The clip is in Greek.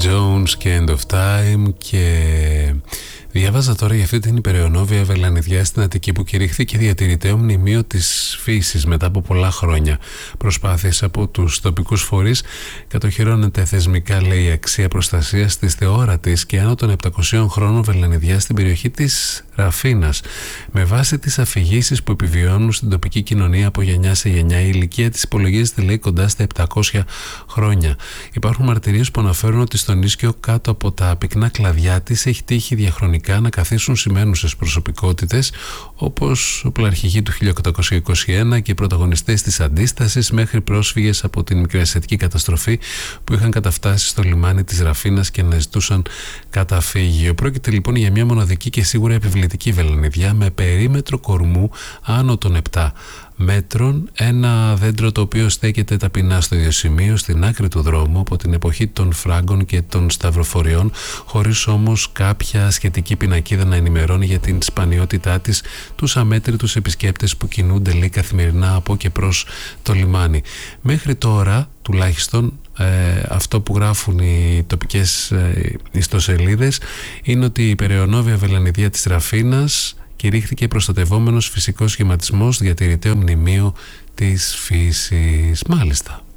Jones και End of Time. Και διάβαζα τώρα για αυτή την υπεραιωνόβια βελανιδιά στην Αττική που κηρύχθηκε διατηρηταίο μνημείο της φύσης μετά από πολλά χρόνια. Προσπάθειες από τους τοπικούς φορείς, κατοχυρώνεται θεσμικά, λέει, η αξία προστασίας της θεόρατης και άνω των 700 χρόνων βελανιδιά στην περιοχή της Ραφίνας. Με βάση τις αφηγήσεις που επιβιώνουν στην τοπική κοινωνία από γενιά σε γενιά, η ηλικία της υπολογίζεται, λέει, κοντά στα 700 χρόνια. Υπάρχουν μαρτυρίες που αναφέρουν ότι στο νησιό, κάτω από τα πυκνά κλαδιά της, έχει τύχει διαχρονικά να καθίσουν σημαίνουσες προσωπικότητες όπως ο πλαρχηγοί του 1821 και οι πρωταγωνιστές της Αντίστασης, μέχρι πρόσφυγες από την μικρασιατική καταστροφή που είχαν καταφτάσει στο λιμάνι της Ραφίνας και αναζητούσαν καταφύγιο. Πρόκειται λοιπόν για μια μοναδική και σίγουρα επιβλητική βελανιδιά με περίμετρο κορμού άνω των 7 μέτρων, ένα δέντρο το οποίο στέκεται ταπεινά στο ίδιο σημείο στην άκρη του δρόμου από την εποχή των Φράγκων και των Σταυροφοριών, χωρίς όμως κάποια σχετική πινακίδα να ενημερώνει για την σπανιότητά της τους αμέτρητους επισκέπτες που κινούνται, λέει, καθημερινά από και προς το λιμάνι. Μέχρι τώρα τουλάχιστον αυτό που γράφουν οι τοπικές ιστοσελίδες είναι ότι η υπεραιωνόβια βελανιδιά της Ραφίνας κηρύχθηκε προστατευόμενος φυσικός σχηματισμός διατηρηταίο μνημείο της φύσης. Μάλιστα.